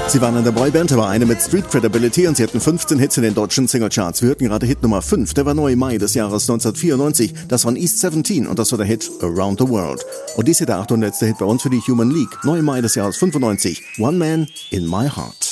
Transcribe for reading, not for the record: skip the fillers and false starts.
Sie waren in der Boyband, aber eine mit Street Credibility und sie hatten 15 Hits in den deutschen Singlecharts. Wir hörten gerade Hit Nummer 5, der war neu im Mai des Jahres 1994. Das waren East 17 und das war der Hit Around the World. Und dies hier der 800. Hit bei uns für die Human League, neu im Mai des Jahres 95. One Man in My Heart.